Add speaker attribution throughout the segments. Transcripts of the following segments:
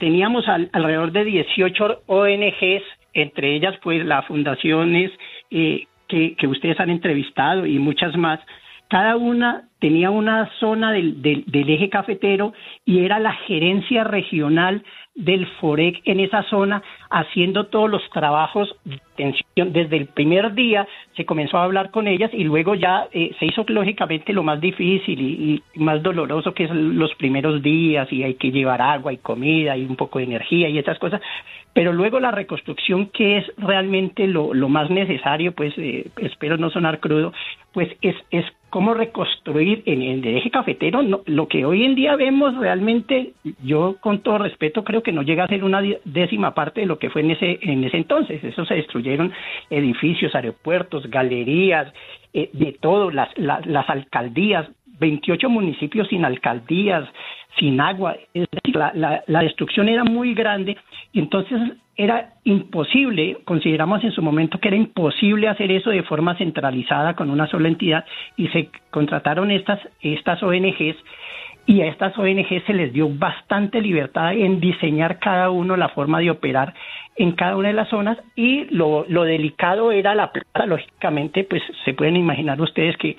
Speaker 1: teníamos alrededor de 18 ONGs, entre ellas pues las fundaciones que ustedes han entrevistado y muchas más. Cada una tenía una zona del eje cafetero y era la gerencia regional del FOREC en esa zona, haciendo todos los trabajos de atención. Desde el primer día se comenzó a hablar con ellas y luego ya se hizo lógicamente lo más difícil y más doloroso, que es los primeros días, y hay que llevar agua y comida y un poco de energía y esas cosas. Pero luego la reconstrucción, que es realmente lo más necesario, pues espero no sonar crudo, pues es cómo reconstruir en el eje cafetero. No, lo que hoy en día vemos realmente, yo con todo respeto creo que no llega a ser una décima parte de lo que fue en ese entonces. Eso se destruyeron edificios, aeropuertos, galerías, de todo, las alcaldías, 28 municipios sin alcaldías, sin agua. Es decir, la destrucción era muy grande y entonces era imposible, consideramos en su momento que era imposible hacer eso de forma centralizada con una sola entidad, y se contrataron estas ONGs, y a estas ONGs se les dio bastante libertad en diseñar cada uno la forma de operar en cada una de las zonas. Y lo delicado era la plata. Lógicamente, pues se pueden imaginar ustedes que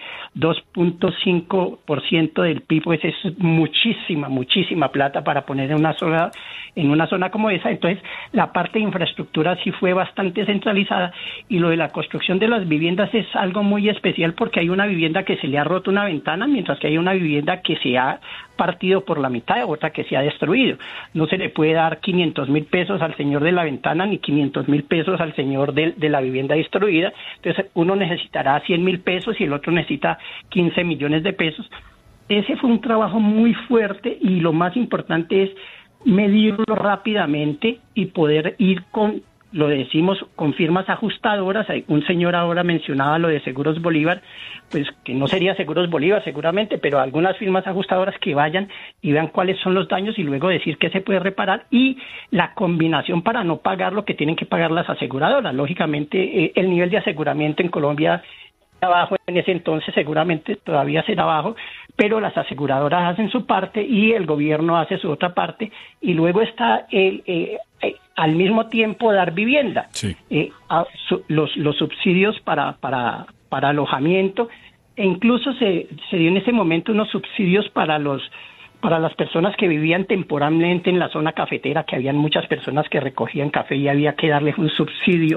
Speaker 1: 2.5% del PIB pues es muchísima plata para poner en una zona como esa. Entonces, la parte de infraestructura sí fue bastante centralizada, y lo de la construcción de las viviendas es algo muy especial, porque hay una vivienda que se le ha roto una ventana, mientras que hay una vivienda que se ha partido por la mitad, otra que se ha destruido. No se le puede dar 500,000 pesos al señor de la ventana ni 500,000 pesos al señor de la vivienda destruida. Entonces uno necesitará 100,000 pesos y el otro necesita 15 millones de pesos. Ese fue un trabajo muy fuerte, y lo más importante es medirlo rápidamente y poder ir lo decimos, con firmas ajustadoras. Un señor ahora mencionaba lo de Seguros Bolívar, pues que no sería Seguros Bolívar seguramente, pero algunas firmas ajustadoras que vayan y vean cuáles son los daños y luego decir qué se puede reparar, y la combinación para no pagar lo que tienen que pagar las aseguradoras. Lógicamente, el nivel de aseguramiento en Colombia abajo, en ese entonces seguramente todavía será bajo, pero las aseguradoras hacen su parte y el gobierno hace su otra parte, y luego está al mismo tiempo dar vivienda.
Speaker 2: Sí.
Speaker 1: Los subsidios para alojamiento, e incluso se dio en ese momento unos subsidios para las personas que vivían temporalmente en la zona cafetera, que habían muchas personas que recogían café y había que darles un subsidio,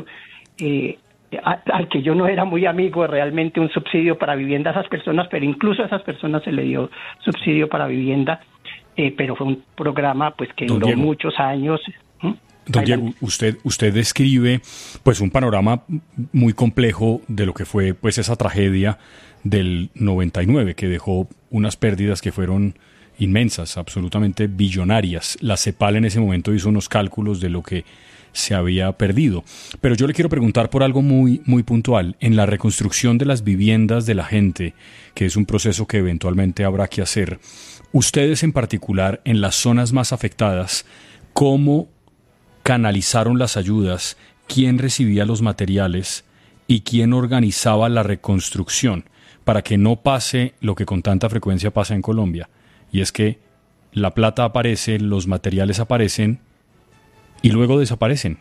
Speaker 1: al que yo no era muy amigo, realmente un subsidio para vivienda a esas personas, pero incluso a esas personas se le dio subsidio para vivienda, pero fue un programa pues que duró muchos años.
Speaker 2: Don Diego, usted describe pues un panorama muy complejo de lo que fue pues esa tragedia del 99, que dejó unas pérdidas que fueron inmensas, absolutamente billonarias. La CEPAL en ese momento hizo unos cálculos de lo que se había perdido. Pero yo le quiero preguntar por algo muy puntual. En la reconstrucción de las viviendas de la gente, que es un proceso que eventualmente habrá que hacer, ustedes en particular, en las zonas más afectadas, ¿cómo canalizaron las ayudas? ¿Quién recibía los materiales? ¿Y quién organizaba la reconstrucción? Para que no pase lo que con tanta frecuencia pasa en Colombia, y es que la plata aparece, los materiales aparecen y luego desaparecen.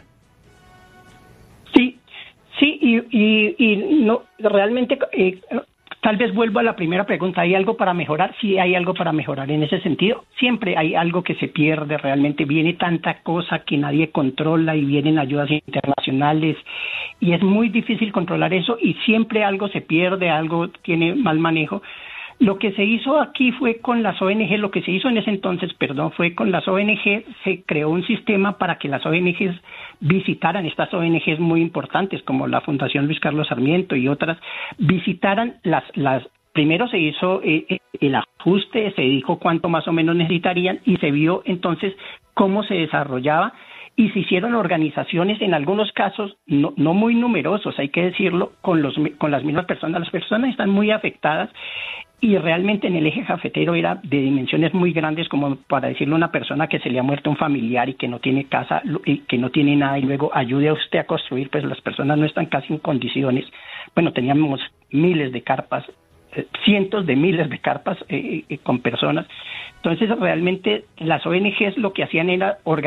Speaker 1: Sí, y no, realmente, tal vez vuelvo a la primera pregunta. ¿Hay algo para mejorar? Sí, hay algo para mejorar en ese sentido. Siempre hay algo que se pierde, realmente viene tanta cosa que nadie controla, y vienen ayudas internacionales, y es muy difícil controlar eso, y siempre algo se pierde, algo tiene mal manejo. Lo que se hizo aquí fue con las ONG, lo que se hizo en ese entonces, fue con las ONG, se creó un sistema para que las ONGs visitaran, estas ONGs muy importantes como la Fundación Luis Carlos Sarmiento y otras, visitaran primero se hizo el ajuste, se dijo cuánto más o menos necesitarían, y se vio entonces cómo se desarrollaba, y se hicieron organizaciones, en algunos casos no muy numerosos, hay que decirlo, con las mismas personas. Las personas están muy afectadas, y realmente en el eje cafetero era de dimensiones muy grandes, como para decirle a una persona que se le ha muerto un familiar y que no tiene casa y que no tiene nada, y luego ayude a usted a construir, pues las personas no están casi en condiciones. Bueno, teníamos miles de carpas, cientos de miles de carpas con personas. Entonces realmente las ONGs lo que hacían era organizar